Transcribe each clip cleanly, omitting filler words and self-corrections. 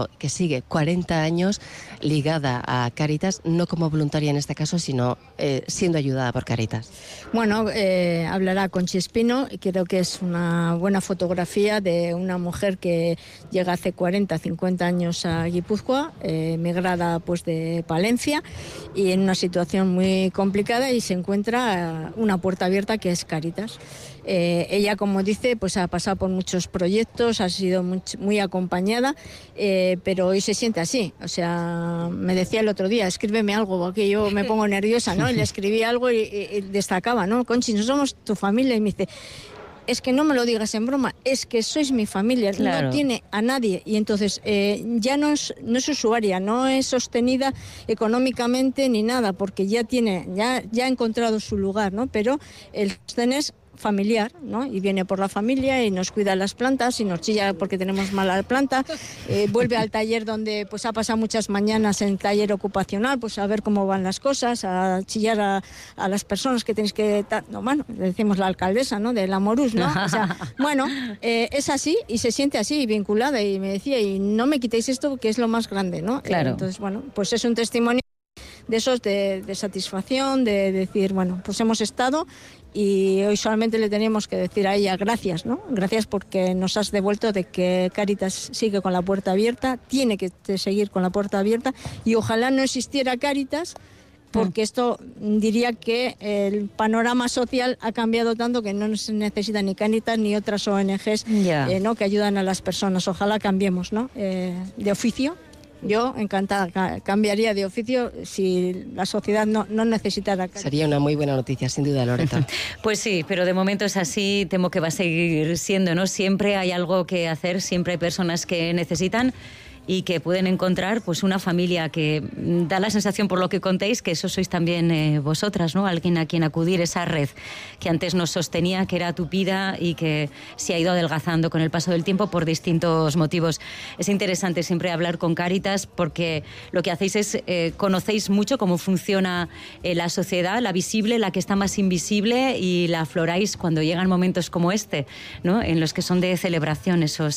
llevado, que sigue 40 años ligada a Cáritas, no como voluntaria en este caso, sino siendo ayudada por Cáritas. Bueno, hablará Conchi Espino, y creo que es una buena fotografía de una mujer que llega hace 40, 50 años a Guipúzcoa, migrada pues de Palencia, y en una situación muy complicada, y se encuentra una puerta abierta que es Cáritas. Ella, como dice, pues ha pasado por muchos proyectos, ha sido muy acompañada, pero hoy se siente así. O sea, me decía el otro día, escríbeme algo, que yo me pongo nerviosa, ¿no? Y le escribí algo y destacaba, ¿no? Conchi, no somos tu familia. Y me dice, es que no me lo digas en broma, es que sois mi familia, claro. No tiene a nadie. Y entonces ya no es usuaria, no es sostenida económicamente ni nada, porque ya ha encontrado su lugar, ¿no? Pero el sostén es familiar, ¿no? Y viene por la familia y nos cuida las plantas y nos chilla porque tenemos mala planta, vuelve al taller donde pues ha pasado muchas mañanas en taller ocupacional, pues a ver cómo van las cosas, a chillar a las personas que tenéis que... No, bueno, le decimos la alcaldesa, ¿no? Del Amorús, ¿no? O sea, bueno, es así y se siente así, vinculada, y me decía, y no me quitéis esto que es lo más grande, ¿no? Claro. Entonces, bueno, pues es un testimonio de esos de satisfacción, de decir, bueno, pues hemos estado. Y hoy solamente le teníamos que decir a ella gracias, ¿no? Gracias porque nos has devuelto de que Cáritas sigue con la puerta abierta, tiene que seguir con la puerta abierta, y ojalá no existiera Cáritas, porque esto diría que el panorama social ha cambiado tanto que no se necesita ni Cáritas ni otras ONGs ¿no? que ayudan a las personas. Ojalá cambiemos, ¿no? De oficio. Yo encantada, cambiaría de oficio si la sociedad no necesitara. Sería una muy buena noticia, sin duda, Loreto. Pues sí, pero de momento es así, temo que va a seguir siendo, ¿no? Siempre hay algo que hacer, siempre hay personas que necesitan y que pueden encontrar pues una familia que da la sensación, por lo que contéis, que eso sois también vosotras, ¿no? Alguien a quien acudir, esa red que antes nos sostenía, que era tupida y que se ha ido adelgazando con el paso del tiempo por distintos motivos. Es interesante siempre hablar con Cáritas porque lo que hacéis es conocéis mucho cómo funciona la sociedad, la visible, la que está más invisible, y la afloráis cuando llegan momentos como este, ¿no? En los que son de celebración esos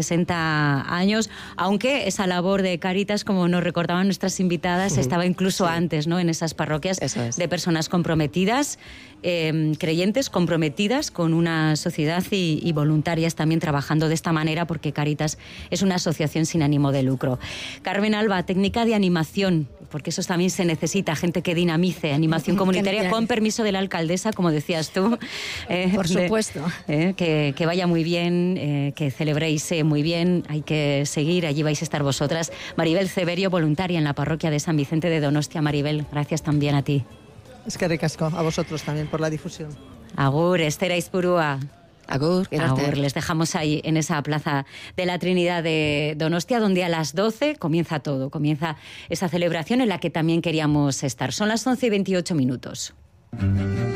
60 años, aunque esa labor de Cáritas, como nos recordaban nuestras invitadas, estaba incluso antes, ¿no? En esas parroquias de personas comprometidas, creyentes comprometidas con una sociedad y voluntarias también trabajando de esta manera, porque Cáritas es una asociación sin ánimo de lucro. Carmen Alba, técnica de animación, porque eso también se necesita, gente que dinamice, animación comunitaria con permiso de la alcaldesa, como decías tú. Por supuesto. Que vaya muy bien, que celebréis muy bien, hay que seguir, allí vais a estar vosotras. Maribel Ceberio, voluntaria en la parroquia de San Vicente de Donostia. Maribel, gracias también a ti. Es que ricasco, a vosotros también por la difusión. Agur, Esther Aizpurua. Agur, les dejamos ahí en esa plaza de la Trinidad de Donostia, donde a las 12 comienza todo, comienza esa celebración en la que también queríamos estar. Son las 11:28.